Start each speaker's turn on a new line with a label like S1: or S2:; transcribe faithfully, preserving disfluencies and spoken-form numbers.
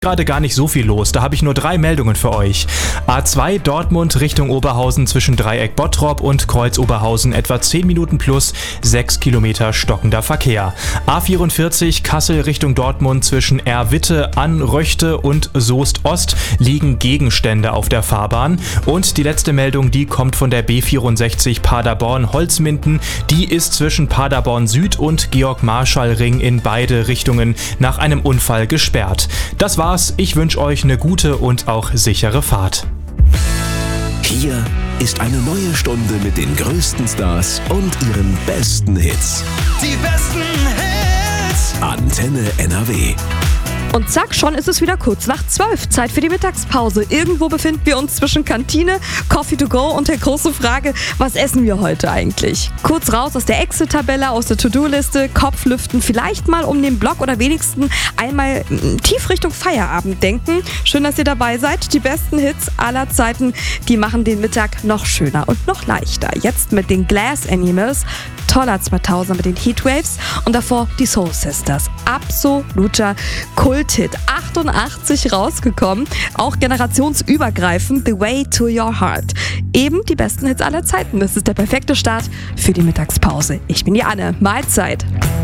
S1: Gerade gar nicht so viel los, da habe ich nur drei Meldungen für euch. A zwei Dortmund Richtung Oberhausen zwischen Dreieck Bottrop und Kreuz Oberhausen etwa zehn Minuten plus sechs Kilometer stockender Verkehr. A vierundvierzig Kassel Richtung Dortmund zwischen Erwitte, Anröchte und Soest Ost liegen Gegenstände auf der Fahrbahn. Und die letzte Meldung, die kommt von der B vierundsechzig Paderborn Holzminden. Die ist zwischen Paderborn Süd und Georg-Marschall-Ring in beide Richtungen nach einem Unfall gesperrt. Das war's. Ich wünsche euch eine gute und auch sichere Fahrt.
S2: Hier ist eine neue Stunde mit den größten Stars und ihren besten Hits.
S3: Die besten Hits.
S2: Antenne N R W.
S4: Und zack, schon ist es wieder kurz nach zwölf. Zeit für die Mittagspause. Irgendwo befinden wir uns zwischen Kantine, Coffee to go und der großen Frage, was essen wir heute eigentlich? Kurz raus aus der Excel-Tabelle, aus der To-Do-Liste, Kopflüften, vielleicht mal um den Block oder wenigstens einmal tief Richtung Feierabend denken. Schön, dass ihr dabei seid. Die besten Hits aller Zeiten, die machen den Mittag noch schöner und noch leichter. Jetzt mit den Glass Animals, toller zweitausender mit den Heatwaves und davor die Soul Sisters. Absoluter Kulthit. achtundachtzig rausgekommen, auch generationsübergreifend, The Way to Your Heart. Eben die besten Hits aller Zeiten. Das ist der perfekte Start für die Mittagspause. Ich bin die Anne. Mahlzeit.